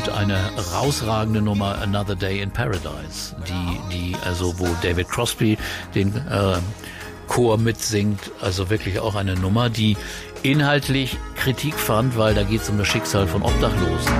und eine herausragende Nummer Another Day in Paradise, also wo David Crosby den Chor mitsingt, also wirklich auch eine Nummer, die inhaltlich Kritik fand, weil da geht es um das Schicksal von Obdachlosen.